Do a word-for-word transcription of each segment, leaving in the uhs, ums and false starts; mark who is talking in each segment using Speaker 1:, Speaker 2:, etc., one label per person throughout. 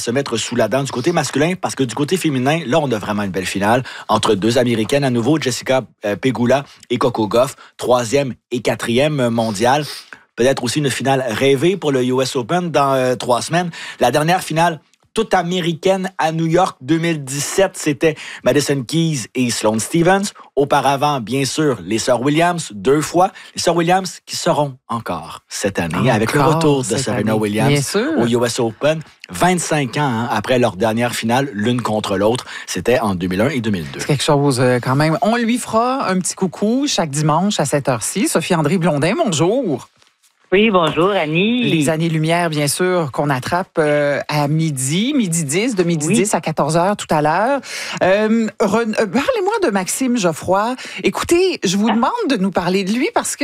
Speaker 1: se mettre sous la dent du côté masculin, parce que du côté féminin, là, on a vraiment une belle finale entre deux Américaines à nouveau, Jessica Pegula et Coco Gauff, troisième et quatrième mondiale. Peut-être aussi une finale rêvée pour le U S Open dans euh, trois semaines. La dernière finale toute américaine à New York deux mille dix-sept, c'était Madison Keys et Sloane Stephens. Auparavant, bien sûr, les sœurs Williams, deux fois. Les sœurs Williams qui seront encore cette année, encore avec le retour de Serena année. Williams au U S Open. vingt-cinq ans hein, après leur dernière finale, l'une contre l'autre. C'était en deux mille un et deux mille deux.
Speaker 2: C'est quelque chose euh, quand même. On lui fera un petit coucou chaque dimanche à cette heure-ci. Sophie-André Blondin, bonjour.
Speaker 3: Oui, bonjour, Annie.
Speaker 2: Les années-lumière, bien sûr, qu'on attrape euh, à midi, midi dix, de midi oui. dix à quatorze heures tout à l'heure. Euh, re- euh, parlez-moi de Maxime Geoffroy. Écoutez, je vous demande de nous parler de lui parce que,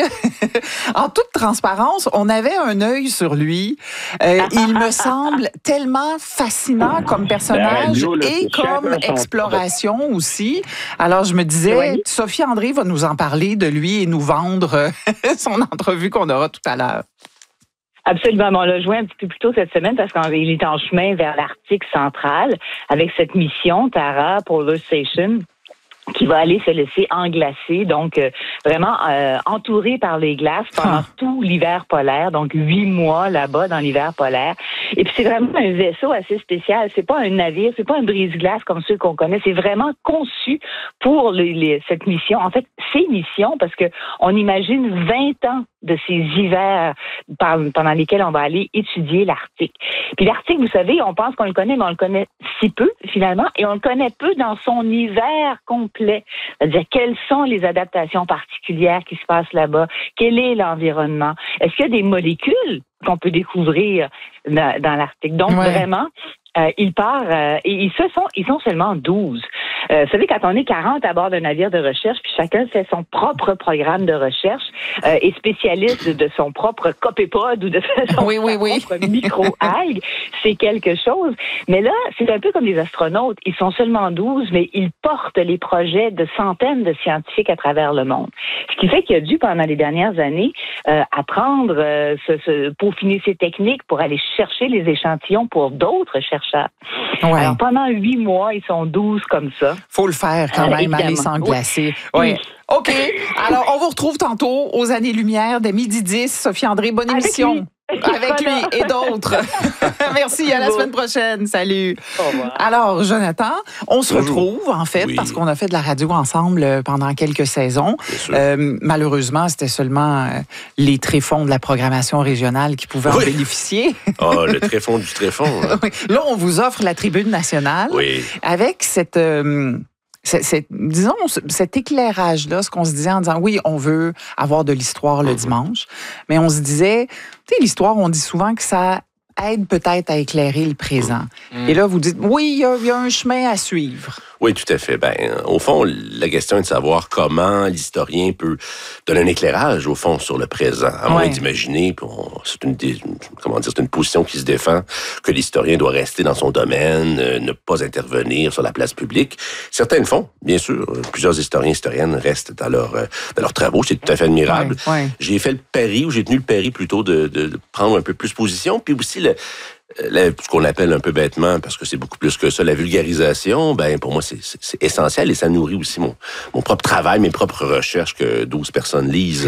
Speaker 2: en toute transparence, on avait un œil sur lui. Euh, il me semble tellement fascinant comme personnage ben, et comme exploration aussi. Alors, je me disais, oui. Sophie-André va nous en parler de lui et nous vendre son entrevue qu'on aura tout à l'heure.
Speaker 3: Absolument. On l'a joint un petit peu plus tôt cette semaine parce qu'il est en chemin vers l'Arctique central avec cette mission Tara Polar Station qui va aller se laisser englacer, donc euh, vraiment euh, entouré par les glaces pendant ah. tout l'hiver polaire, donc huit mois là-bas dans l'hiver polaire. Et puis c'est vraiment un vaisseau assez spécial. C'est pas un navire, c'est pas un brise-glace comme ceux qu'on connaît. C'est vraiment conçu pour les, les, cette mission. En fait, ces missions, parce que on imagine vingt ans de ces hivers pendant lesquels on va aller étudier l'Arctique. Puis l'Arctique, vous savez, on pense qu'on le connaît, mais on le connaît si peu, finalement, et on le connaît peu dans son hiver complet. C'est-à-dire, quelles sont les adaptations particulières qui se passent là-bas? Quel est l'environnement? Est-ce qu'il y a des molécules qu'on peut découvrir dans, dans l'Arctique? Donc, ouais. vraiment, euh, il part, euh, et ils se sont, ils sont seulement douze. Euh, vous savez, quand on est quarante à bord d'un navire de recherche, puis chacun fait son propre programme de recherche euh, et spécialiste de son propre copépode ou de son
Speaker 2: oui, oui, oui.
Speaker 3: propre micro-algue, c'est quelque chose. Mais là, c'est un peu comme les astronautes. Ils sont seulement douze, mais ils portent les projets de centaines de scientifiques à travers le monde. Ce qui fait qu'il a dû, pendant les dernières années, euh, apprendre, euh, se, se peaufiner ses techniques pour aller chercher les échantillons pour d'autres chercheurs. Ouais. Alors, pendant huit mois, ils sont douze comme ça.
Speaker 2: Faut le faire quand euh, même, aller s'englacer. Oui. oui. OK. Alors, on vous retrouve tantôt aux Années-Lumière dès midi dix. Sophie-André, bonne
Speaker 3: Avec
Speaker 2: émission.
Speaker 3: Lui.
Speaker 2: Avec lui et d'autres. Merci, à la semaine prochaine. Salut.
Speaker 3: Au revoir.
Speaker 2: Alors, Jonathan, on se retrouve, en fait,
Speaker 4: oui.
Speaker 2: parce qu'on a fait de la radio ensemble pendant quelques saisons. Euh, malheureusement, c'était seulement euh, les tréfonds de la programmation régionale qui pouvaient oui. en bénéficier.
Speaker 4: Ah, oh, le tréfond du tréfond. Hein.
Speaker 2: Oui. Là, on vous offre la tribune nationale
Speaker 4: oui.
Speaker 2: avec cette... Euh, C'est, c'est, disons, cet éclairage-là, ce qu'on se disait en disant, oui, on veut avoir de l'histoire le mm-hmm. dimanche, mais on se disait, tu sais, l'histoire, on dit souvent que ça aide peut-être à éclairer le présent. Mm-hmm. Et là, vous dites, oui, il y, y a un chemin à suivre.
Speaker 4: Oui, tout à fait. Ben, au fond, la question est de savoir comment l'historien peut donner un éclairage, au fond, sur le présent. À moins ouais. d'imaginer, on, c'est une, comment dire, c'est une position qui se défend, que l'historien doit rester dans son domaine, euh, ne pas intervenir sur la place publique. Certains le font, bien sûr. Plusieurs historiens et historiennes restent dans, leur, euh, dans leurs travaux. C'est tout à fait admirable.
Speaker 2: Ouais, ouais.
Speaker 4: J'ai fait le pari, ou j'ai tenu le pari plutôt de, de, de prendre un peu plus position, puis aussi le Là, ce qu'on appelle un peu bêtement, parce que c'est beaucoup plus que ça, la vulgarisation, ben pour moi, c'est, c'est, c'est essentiel et ça nourrit aussi mon, mon propre travail, mes propres recherches que douze personnes lisent.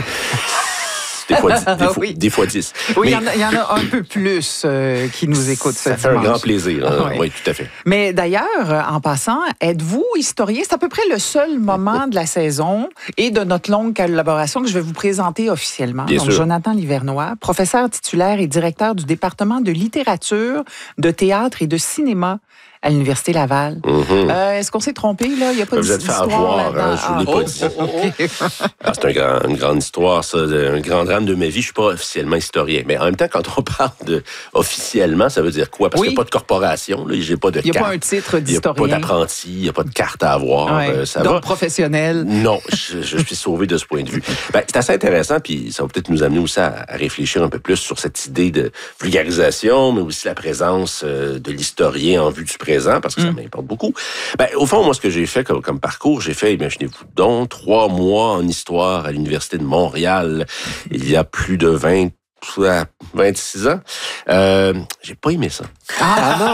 Speaker 4: Des fois, dix, des, fois,
Speaker 2: oui.
Speaker 4: des fois dix.
Speaker 2: Oui, il y, y en a un peu plus euh, qui nous écoutent ce
Speaker 4: Ça fait
Speaker 2: dimanche.
Speaker 4: un grand plaisir. Hein? Oui. oui, tout à fait.
Speaker 2: Mais d'ailleurs, en passant, êtes-vous historien? C'est à peu près le seul moment de la saison et de notre longue collaboration que je vais vous présenter officiellement.
Speaker 4: Bien
Speaker 2: Donc,
Speaker 4: sûr.
Speaker 2: Jonathan Livernois, professeur titulaire et directeur du département de littérature, de théâtre et de cinéma à l'Université Laval.
Speaker 4: Mm-hmm.
Speaker 2: Euh, est-ce qu'on s'est trompé, là? Il n'y a pas
Speaker 4: vous êtes fait avoir, hein, je vous l'ai
Speaker 2: ah.
Speaker 4: pas dit.
Speaker 2: Oh, oh, okay.
Speaker 4: ah, c'est un grand, une grande histoire, ça, un grand drame de ma vie. Je suis pas officiellement historien, mais en même temps, quand on parle de officiellement, ça veut dire quoi? Parce oui. qu'il n'y a pas de corporation, là, j'ai pas de
Speaker 2: Il n'y a
Speaker 4: carte.
Speaker 2: pas un titre d'historien.
Speaker 4: Il n'y a pas d'apprenti, il n'y a pas de carte à avoir.
Speaker 2: Ouais.
Speaker 4: Euh, ça
Speaker 2: Donc,
Speaker 4: va.
Speaker 2: professionnel.
Speaker 4: Non, je, je suis sauvé de ce point de vue. Ben, c'est assez intéressant, puis ça va peut-être nous amener aussi à, à réfléchir un peu plus sur cette idée de vulgarisation, mais aussi la présence euh, de l'historien en vue du présent, parce que mm. ça m'importe beaucoup. Ben, au fond, moi, ce que j'ai fait comme, comme parcours, j'ai fait, imaginez-vous donc, trois mois en histoire à l'Université de Montréal, il y a plus de vingt, vingt-six ans. Euh, j'ai pas aimé ça.
Speaker 2: Ah, ah non!